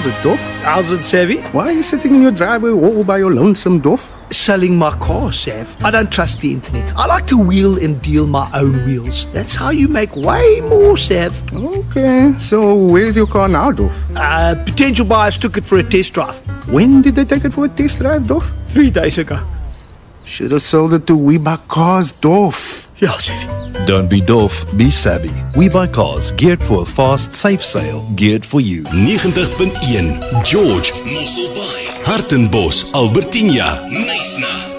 it, Dof? How's it, Savvy? Why are you sitting in your driveway all by your lonesome, Dof? Selling my car, Sav. I don't trust the internet. I like to wheel and deal my own wheels. That's how you make way more, Sav. Okay, so where's your car now, Dof? Potential buyers took it for a test drive When did they take it for a test drive, Dof? 3 days ago. Should have sold it to We Buy Cars, Dof. Yeah, Savvy. Don't be Dof, be savvy. We Buy Cars, geared for a fast, safe sale, geared for you. 90.1 George, Mosselbaai, Hartenbos, Albertinia, Knysna.